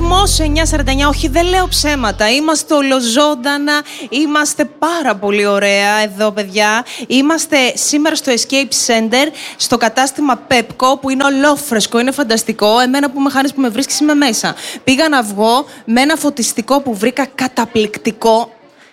Ρυθμός 949, όχι δεν λέω ψέματα, είμαστε ολοζώντανα, είμαστε πάρα πολύ ωραία εδώ παιδιά. Είμαστε σήμερα στο Escape Center, στο κατάστημα Pepco που είναι ολόφρεσκο, είναι φανταστικό. Εμένα που με χάνεις που με βρίσκεις είμαι μέσα. Πήγα να βγω με ένα φωτιστικό που βρήκα καταπληκτικό.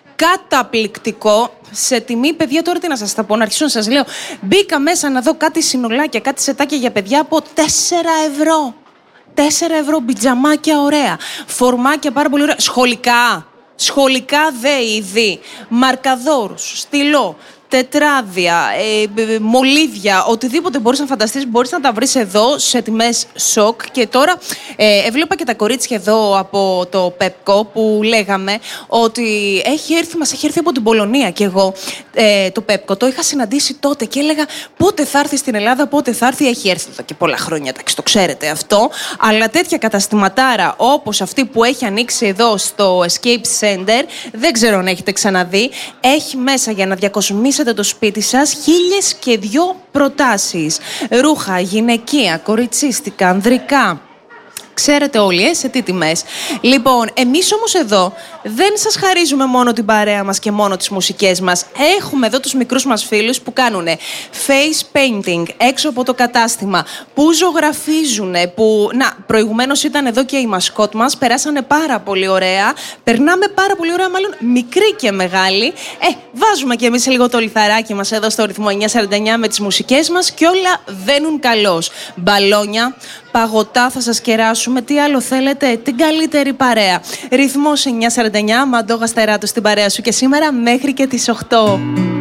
Σε τιμή, παιδιά, τώρα τι να σας τα πω, να αρχίσω να σας λέω. Μπήκα μέσα να δω κάτι συνολάκια, κάτι σετάκια για παιδιά από 4 ευρώ. 4 ευρώ, μπιτζαμάκια ωραία. Φορμάκια πάρα πολύ ωραία. Σχολικά δε είδη. Μαρκαδόρους, στυλό, τετράδια, μολύβια, οτιδήποτε μπορείς να φανταστείς, μπορείς να τα βρεις εδώ σε τιμές σοκ. Και τώρα έβλεπα και τα κορίτσια εδώ από το Pepco που λέγαμε ότι μας έχει έρθει από την Πολωνία και εγώ το Pepco το είχα συναντήσει τότε και έλεγα πότε θα έρθει στην Ελλάδα, πότε θα έρθει. Έχει έρθει εδώ και πολλά χρόνια, εντάξει, το ξέρετε αυτό. Αλλά τέτοια καταστηματάρα όπως αυτή που έχει ανοίξει εδώ στο Escape Center, δεν ξέρω αν έχετε ξαναδεί, έχει μέσα για να διακοσμήσετε το σπίτι σας 1002 προτάσεις. Ρούχα, γυναικεία, κοριτσίστικα, ανδρικά. Ξέρετε όλοι, σε τι τιμές. Λοιπόν, εμείς όμως εδώ δεν σας χαρίζουμε μόνο την παρέα μας και μόνο τις μουσικές μας. Έχουμε εδώ τους μικρούς μας φίλους που κάνουν face painting έξω από το κατάστημα, που ζωγραφίζουν, που... προηγουμένως ήταν εδώ και οι μασκότ μας, περάσανε πάρα πολύ ωραία. Περνάμε πάρα πολύ ωραία, μάλλον μικροί και μεγάλοι. Βάζουμε και εμείς λίγο το λιθαράκι μας εδώ στο ρυθμό 949 με τις μουσικές μας και όλα βαίνουν καλώς. Μπαλόνια, παγωτά θα σας κεράσουμε, τι άλλο θέλετε, την καλύτερη παρέα. Ρυθμός 949, Μαντώ Γαστεράτου στην παρέα σου και σήμερα μέχρι και τις 8.